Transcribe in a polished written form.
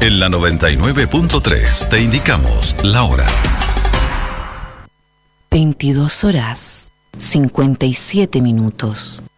En la 99.3 te indicamos la hora. 22 horas 57 minutos.